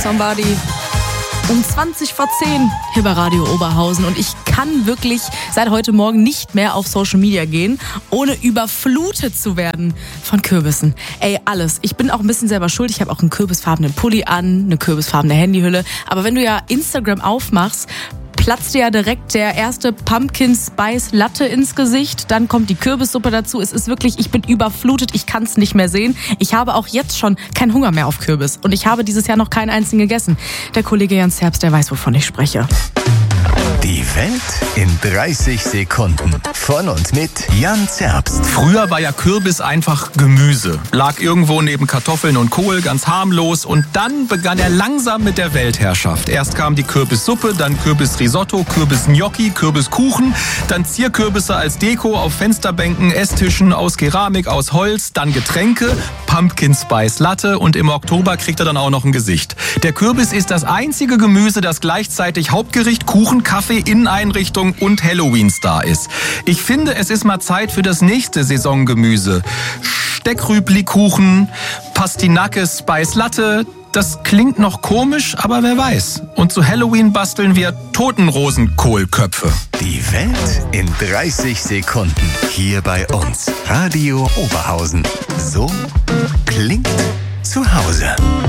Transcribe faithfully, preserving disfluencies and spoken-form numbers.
Somebody. Um zwanzig vor zehn hier bei Radio Oberhausen und ich kann wirklich seit heute Morgen nicht mehr auf Social Media gehen, ohne überflutet zu werden von Kürbissen. Ey, alles. Ich bin auch ein bisschen selber schuld. Ich habe auch einen kürbisfarbenen Pulli an, eine kürbisfarbene Handyhülle. Aber wenn du ja Instagram aufmachst, platzt dir ja direkt der erste Pumpkin Spice Latte ins Gesicht. Dann kommt die Kürbissuppe dazu. Es ist wirklich, ich bin überflutet. Ich kann es nicht mehr sehen. Ich habe auch jetzt schon keinen Hunger mehr auf Kürbis. Und ich habe dieses Jahr noch keinen einzigen gegessen. Der Kollege Jan Zerbst, der weiß, wovon ich spreche. Die Welt in dreißig Sekunden. Von und mit Jan Zerbst. Früher war ja Kürbis einfach Gemüse. Lag irgendwo neben Kartoffeln und Kohl, ganz harmlos. Und dann begann er langsam mit der Weltherrschaft. Erst kam die Kürbissuppe, dann Kürbisrisotto, Kürbisgnocchi, Kürbiskuchen. Dann Zierkürbisse als Deko auf Fensterbänken, Esstischen aus Keramik, aus Holz. Dann Getränke, Pumpkin Spice Latte. Und im Oktober kriegt er dann auch noch ein Gesicht. Der Kürbis ist das einzige Gemüse, das gleichzeitig Hauptgericht, Kuchen, Kaffee, Inneneinrichtung und Halloween-Star ist. Ich finde, es ist mal Zeit für das nächste Saisongemüse. Steckrübli-Kuchen, Pastinake Spice Latte. Das klingt noch komisch, aber wer weiß. Und zu Halloween basteln wir Totenrosenkohlköpfe. Die Welt in dreißig Sekunden. Hier bei uns. Radio Oberhausen. So klingt zu Hause.